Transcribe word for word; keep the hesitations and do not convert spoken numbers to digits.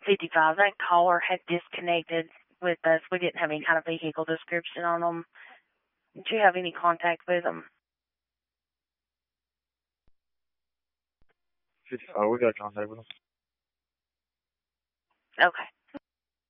fifty-five. That caller had disconnected with us. We didn't have any kind of vehicle description on them. Did you have any contact with them? fifty-five, we got contact with them. Okay.